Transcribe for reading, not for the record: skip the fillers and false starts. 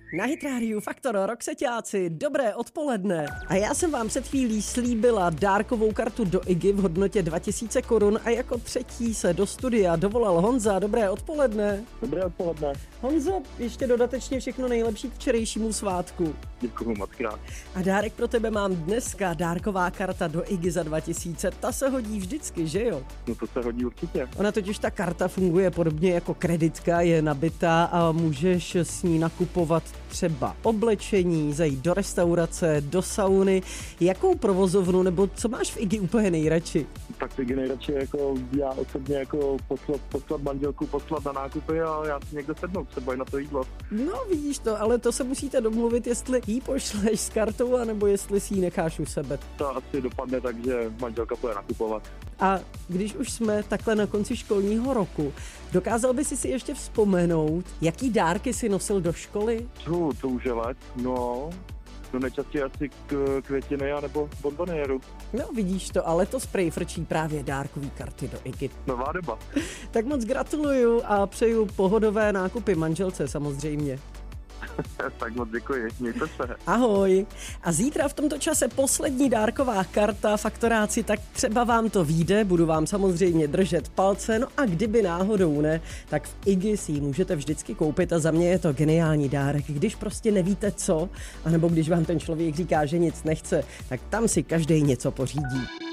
Na Hit Radio Faktor, Roxeťáci, dobré odpoledne. A já jsem vám před chvílí slíbila dárkovou kartu do IGY v hodnotě 2000 korun a jako třetí se do studia dovolal Honza. Dobré odpoledne. Dobré odpoledne. Honzo, ještě dodatečně všechno nejlepší k včerejšímu svátku. Děkuju moc krát. A dárek pro tebe mám dneska, dárková karta do IGY za 2000. Ta se hodí vždycky, že jo? No to se hodí určitě. Ona totiž ta karta funguje podobně jako kreditka, je nabitá a můžeš s ní nakupovat třeba oblečení, zajít do restaurace, do sauny. Jakou provozovnu nebo co máš v IGY úplně nejradši? Tak IGY nejradši jako já osobně jako poslat manželku, poslat na nákupy a já si někde sednout třeba i na to jídlo. No vidíš to, ale to se musíte domluvit, jestli jí pošleš s kartou, anebo jestli si ji necháš u sebe. To asi dopadne tak, že manželka půjde nakupovat. A když už jsme takhle na konci školního roku, dokázal by si ještě vzpomenout, jaký dárky si nosil do školy? To už je let, no nejčastěji asi květiny nebo bonboniéru. No vidíš to, ale to sprej frčí právě dárkový karty do IGY. Nová doba. Tak moc gratuluju a přeju pohodové nákupy manželce samozřejmě. Tak moc děkuji, mějte se. Ahoj. A zítra v tomto čase poslední dárková karta Faktoráci, tak třeba vám to vyjde, budu vám samozřejmě držet palce, no a kdyby náhodou ne, tak v IGY si ji můžete vždycky koupit a za mě je to geniální dárek, když prostě nevíte co, anebo když vám ten člověk říká, že nic nechce, tak tam si každej něco pořídí.